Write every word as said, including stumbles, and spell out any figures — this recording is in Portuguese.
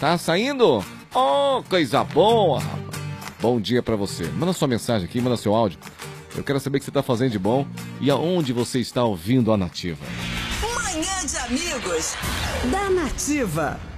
Tá saindo? Oh, coisa boa, rapaz. Bom dia pra você. Manda sua mensagem aqui, manda seu áudio. Eu quero saber o que você tá fazendo de bom e aonde você está ouvindo a Nativa. Manhã de Amigos da Nativa.